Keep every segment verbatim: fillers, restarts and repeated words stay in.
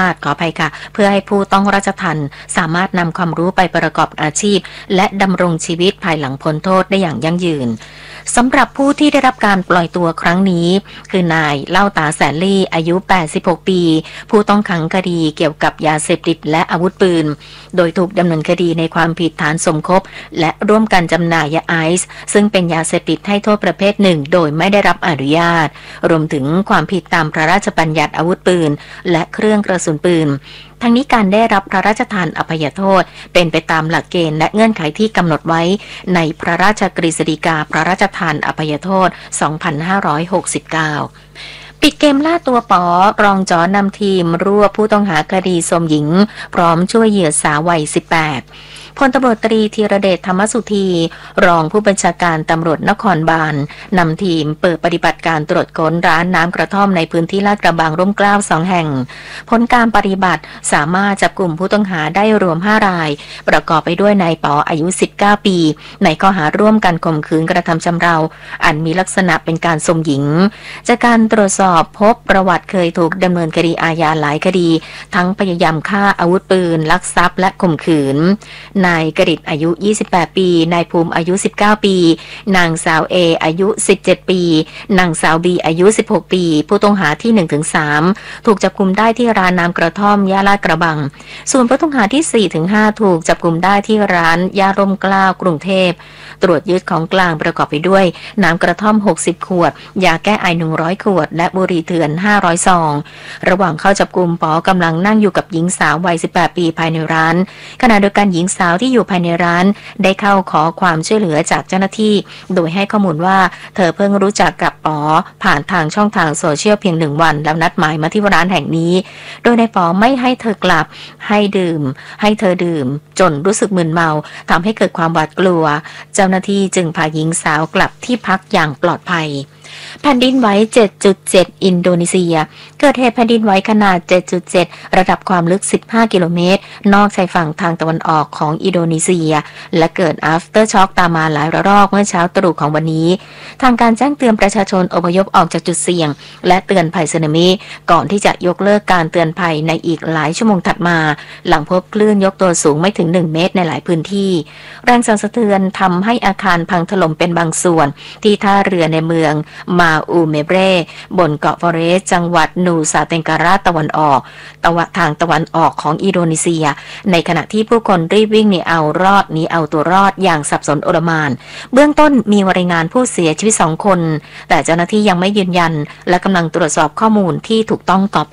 ตขออภัยค่ะเพื่อให้ผู้ต้องราชทัณฑ์สามารถนำความรู้ไปประกอบอาชีพและดำรงชีวิตภายหลังพ้นโทษได้อย่างยั่งยืนสำหรับผู้ที่ได้รับการปล่อยตัวครั้งนี้คือนายเล่าตาแสนลี่อายุแปดสิบหกปีผู้ต้องขังคดีเกี่ยวกับยาเสพติดและอาวุธปืนโดยถูกดำเนินคดีในความผิดฐานสมคบและร่วมกันจำหน่ายยาไอซ์ซึ่งเป็นยาเสพติดให้โทษประเภทหนึ่งโดยไม่ได้รับอนุญาตรวมถึงความผิดตามพระราชบัญญัติอาวุธปืนและเครื่องกระสุนปืนทั้งนี้การได้รับพระราชทานอภัยโทษเป็นไปตามหลักเกณฑ์และเงื่อนไขที่กำหนดไว้ในพระราชกฤษฎีกาพระราชทานอภัยโทษ สองพันห้าร้อยหกสิบเก้า ปิดเกมล่าตัวป๋อรองจอนำทีมรวบผู้ต้องหาคดีสมหญิงพร้อมช่วยเหยื่อสาววัยสิบแปดพลตำรวจตรีธีรเดชธรรมสุธีรองผู้บัญชาการตำรวจนครบาลนำทีมเปิดปฏิบัติการตรวจค้นร้านน้ำกระท่อมในพื้นที่ลาดกระบังร่มเกล้าสองแห่งผลการปฏิบัติสามารถจับกลุ่มผู้ต้องหาได้รวมห้ารายประกอบไปด้วยนายป๋ออายุสิบเก้าปีในข้อหาร่วมกันข่มขืนกระทำชำเราอันมีลักษณะเป็นการสมหญิงจากการตรวจสอบพบประวัติเคยถูกดำเนินคดีอาญาหลายคดีทั้งพยายามฆ่าอาวุธปืนลักทรัพย์และข่มขืนนายกฤษอายุยี่สิบแปดปีนายภูมิอายุสิบเก้าปีนางสาวเออายุสิบเจ็ดปีนางสาวบีอายุสิบหกปีผู้ต้องหาที่ หนึ่งถึงสาม ถูกจับกุมได้ที่ร้านน้ำกระท่อมย่าลาดกระบังส่วนผู้ต้องหาที่ สี่ถึงห้า ถูกจับกุมได้ที่ร้านย่าร่มเกล้ากรุงเทพตรวจยึดของกลางประกอบไปด้วยน้ำกระท่อมหกสิบขวดยาแก้ไอหนึ่งร้อยขวดและบุหรี่เถื่อนห้าร้อยซองระหว่างเข้าจับกุมป๋อกำลังนั่งอยู่กับหญิงสาววัยสิบแปดปีภายในร้านขณะเดียวกันหญิงสาวที่อยู่ภายในร้านได้เข้าขอความช่วยเหลือจากเจ้าหน้าที่โดยให้ข้อมูลว่าเธอเพิ่งรู้จักกับป๋อผ่านทางช่องทางโซเชียลเพียงหนึ่งวันแล้วนัดหมายมาที่ร้านแห่งนี้โดยนายป๋อไม่ให้เธอกลับให้ดื่มให้เธอดื่มจนรู้สึกมึนเมาทำให้เกิดความหวาดกลัวเจ้าหน้าที่จึงพาหญิงสาวกลับที่พักอย่างปลอดภัยแผ่นดินไหว เจ็ดจุดเจ็ด อินโดนีเซียเกิดเหตุแผ่นดินไหวขนาด เจ็ดจุดเจ็ด ระดับความลึกสิบห้ากิโลเมตรนอกชายฝั่งทางตะวันออกของอินโดนีเซียและเกิด after shock ตามมาหลายระลอกเมื่อเช้าตรู่ของวันนี้ทางการแจ้งเตือนประชาชนอพยพออกจากจุดเสี่ยงและเตือนภัยสึนามิก่อนที่จะยกเลิกการเตือนภัยในอีกหลายชั่วโมงถัดมาหลังพบคลื่นยกตัวสูงไม่ถึงหนึ่งเมตรในหลายพื้นที่แรงสั่นสะเทือนทำให้อาคารพังถล่มเป็นบางส่วนที่ท่าเรือในเมืองมาอูเมเบรบนเกาะฟอเรสจังหวัดนูซาเตงการาตะวันออกตะวันทางตะวันออกของอินโดนีเซียในขณะที่ผู้คนรีบวิ่งหนีเอารอดหนีเอาตัวรอดอย่างสับสนโอลหม่านเบื้องต้นมีรายงานผู้เสียชีวิตสองคนแต่เจ้าหน้าที่ยังไม่ยืนยันและกำลังตรวจสอบข้อมูลที่ถูกต้องต่อไป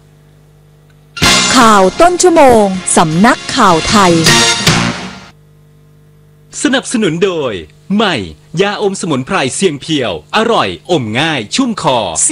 ข่าวต้นชั่วโมงสำนักข่าวไทยสนับสนุนโดยใหม่ยาอมสมุนไพรเสียงเพียวอร่อยอมง่ายชุ่มคอ